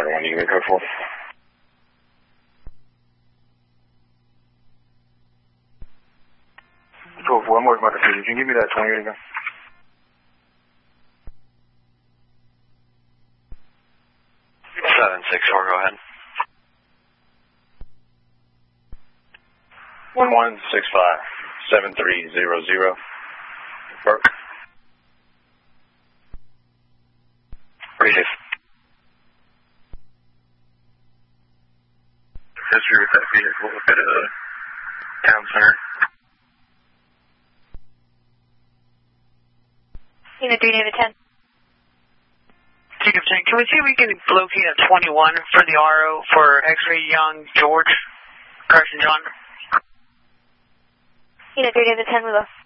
Everyone, you can go for. Cool, I'm working about the figure. Can you give me that 28 again? Go ahead. 1165-7300. Burke. Receive. History with that vehicle, a bit of the town center. Unit 3, David 10. Jacob 10, can we see if we can locate a 21 for the RO for X-Ray Young George, Carson John? Unit 3, David 10, we lost.